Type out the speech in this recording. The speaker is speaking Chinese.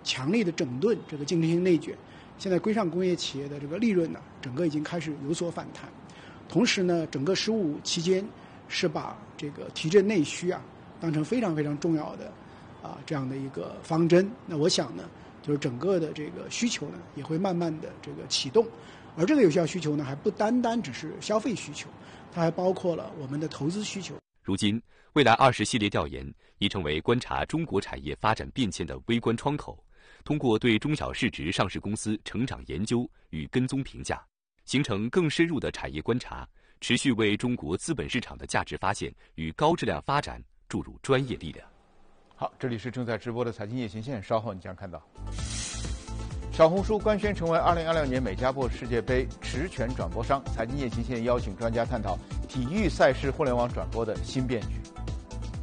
强力的整顿这个竞争性内卷，现在规上工业企业的这个利润呢，整个已经开始有所反弹。同时呢，整个15期间是把这个提振内需当成非常非常重要的这样的一个方针。那我想呢，就是整个的这个需求呢也会慢慢的这个启动，而这个有效需求呢还不单单只是消费需求，它还包括了我们的投资需求。 如今，未来20系列调研已成为观察中国产业发展变迁的微观窗口。通过对中小市值上市公司成长研究与跟踪评价，形成更深入的产业观察，持续为中国资本市场的价值发现与高质量发展注入专业力量。 好，这里是正在直播的财经夜行线，稍后你将看到。小红书官宣成为2026年美加波世界杯持权转播商，财经夜行线邀请专家探讨体育赛事互联网转播的新变局。